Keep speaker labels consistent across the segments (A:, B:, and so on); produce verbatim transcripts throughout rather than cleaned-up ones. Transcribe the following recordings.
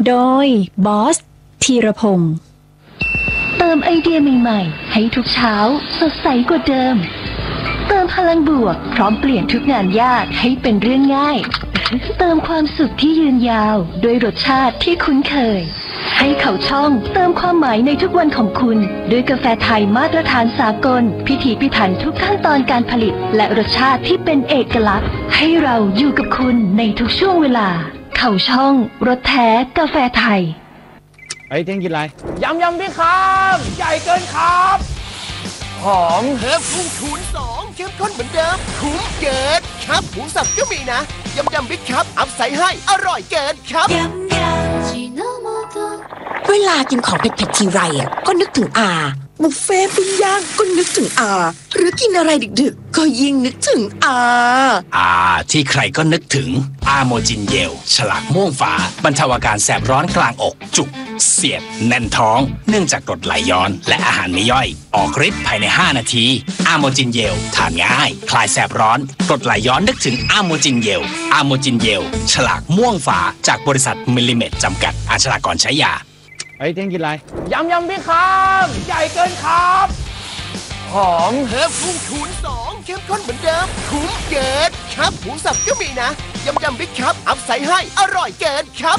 A: โดยบอสธีรพงศ์
B: เติมไอเดียใหม่ๆให้ทุกเช้าสดใสกว่าเดิมเติมพลังบวกพร้อมเปลี่ยนทุกงานยากให้เป็นเรื่องง่ายเติมความสุขที่ยืนยาวด้วยรสชาติที่คุ้นเคยให้เขาช่องเติมความหมายในทุกวันของคุณด้วยกาแฟไทยมาตรฐานสากลพิถีพิถันทุกขั้นตอนการผลิตและรสชาติที่เป็นเอกลักษณ์ให้เราอยู่กับคุณในทุกช่วงเวลาเขาช่องรสแท้กาแฟไทย
C: ไอ้เท่งกินอะไร
D: ยำยำพี่ครับใหญ่เกินครับหอม
E: เพิ่มพุ่งคูณสองเข้มข้นเหมือนเดิมคุ้มเกินครับหมูสับก็มีนะยำยำบิ๊กครับอัพใส่ให้อร่อยเกินครับ
F: เวลากินของเผ็ดๆทีไรอ่ะก็นึกถึงอาบุฟเฟ่ปิ้งย่างก็นึกถึงอาหรือกินอะไรดึกๆก็ยิ่งนึกถึงอา
G: อาที่ใครก็นึกถึงอาโมจินเยลฉลากม่วงฝาบรรเทาอาการแสบร้อนกลางอกจุกเสียดแน่นท้องเนื่องจากกรดไหลย้อนและอาหารไม่ย่อยออกฤทธิ์ภายในห้านาทีอาโมจินเยลทานง่ายคลายแสบร้อนกรดไหลย้อนนึกถึงอาโมจินเยลอาโมจินเยลฉลากม่วงฝาจากบริษัทมิลลิเมตรจำกัดอ่านฉลากก่อนใช้ยา
C: ไอ้เท่งกินอะไร
D: ยำยำพี่ครับใหญ่เกินครับหอม
E: เพิ่มพุ่งคูณสองเข้มข้นเหมือนเดิมคุ้มเกินครับหมูสับก็มีนะยำยำบิ๊กครับอัพใส่ให้อร่อยเกินครับ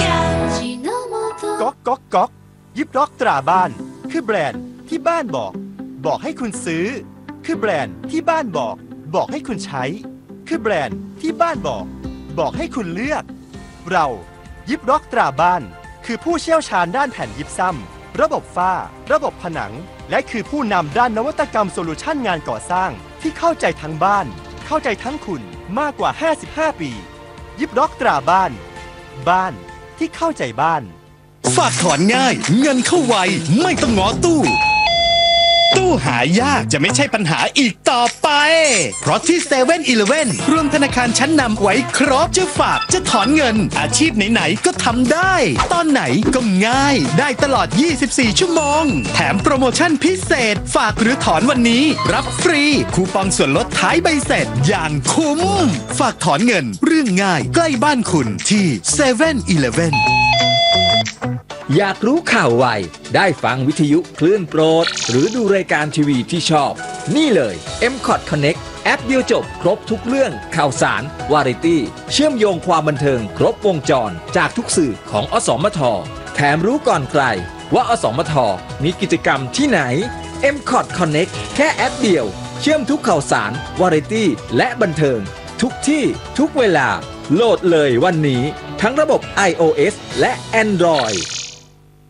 H: ก๊อกก๊อกก๊อกยิบล็อกตราบ้านคือแบรนด์ที่บ้านบอกบอกให้คุณซื้อคือแบรนด์ที่บ้านบอกบอกให้คุณใช้คือแบรนด์ที่บ้านบอกบอกให้คุณเลือกเรายิบล็อกตราบ้านคือผู้เชี่ยวชาญด้านแผ่นยิปซัมระบบฝ้าระบบผนังและคือผู้นำด้านนวัตกรรมโซลูชันงานก่อสร้างที่เข้าใจทั้งบ้านเข้าใจทั้งคุณมากกว่าห้าสิบห้าปียิบล็อกตราบ้านบ้านที่เข้าใจบ้าน
I: ฝากถอนง่ายเงินเข้าไวไม่ต้องง้อตู้ตู้หายากจะไม่ใช่ปัญหาอีกต่อไปเพราะที่ เซเว่นอีเลฟเว่น รวมธนาคารชั้นนำไว้ครบจะฝากจะถอนเงินอาชีพไหนๆก็ทำได้ตอนไหนก็ง่ายได้ตลอดยี่สิบสี่ชั่วโมงแถมโปรโมชั่นพิเศษฝากหรือถอนวันนี้รับฟรีคูปองส่วนลดท้ายใบเสร็จอย่างคุ้มฝากถอนเงินเรื่องง่ายใกล้บ้านคุณที่ เซเว่นอีเลฟเว่น
J: อยากรู้ข่าวไวได้ฟังวิทยุคลื่นโปรดหรือดูรายการทีวีที่ชอบนี่เลย เอ็ม คอท Connect แอปเดียวจบครบทุกเรื่องข่าวสารวาไรตี้เชื่อมโยงความบันเทิงครบวงจรจากทุกสื่อของอสมทแถมรู้ก่อนใครว่าอสมทมีกิจกรรมที่ไหน เอ็ม คอท Connect แค่แอปเดียวเชื่อมทุกข่าวสารวาไรตี้และบันเทิงทุกที่ทุกเวลาโหลดเลยวันนี้ทั้งระบบ ไอ โอ เอส และ Android